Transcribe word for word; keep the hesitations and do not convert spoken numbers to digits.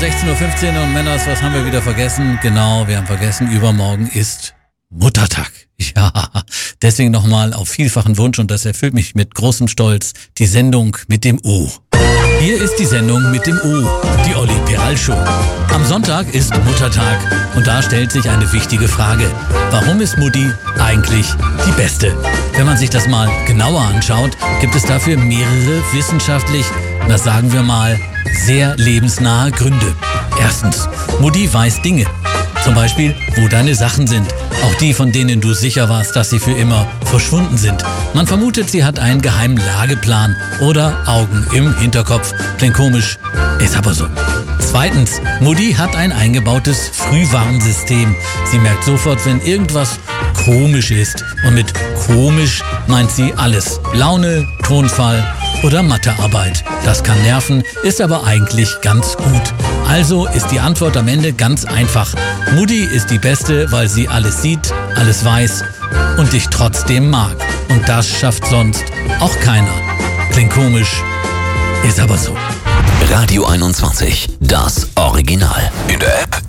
sechzehn Uhr fünfzehn und Männers, was haben wir wieder vergessen? Genau, wir haben vergessen, übermorgen ist Muttertag. Ja, deswegen nochmal auf vielfachen Wunsch, und das erfüllt mich mit großem Stolz, die Sendung mit dem O. Hier ist die Sendung mit dem O, die Olli Peral Show. Am Sonntag ist Muttertag und da stellt sich eine wichtige Frage. Warum ist Mutti eigentlich die Beste? Wenn man sich das mal genauer anschaut, gibt es dafür mehrere wissenschaftlich, na sagen wir mal, sehr lebensnahe Gründe. Erstens, Mutti weiß Dinge. Zum Beispiel, wo deine Sachen sind. Auch die, von denen du sicher warst, dass sie für immer verschwunden sind. Man vermutet, sie hat einen geheimen Lageplan oder Augen im Hinterkopf. Klingt komisch, ist aber so. Zweitens, Mutti hat ein eingebautes Frühwarnsystem. Sie merkt sofort, wenn irgendwas komisch ist. Und mit komisch meint sie alles. Laune, Tonfall oder Mathearbeit. Das kann nerven, ist aber eigentlich ganz gut. Also ist die Antwort am Ende ganz einfach. Mutti ist die Beste, weil sie alles sieht, alles weiß und dich trotzdem mag. Und das schafft sonst auch keiner. Klingt komisch, ist aber so. Radio einundzwanzig, das Original. In der App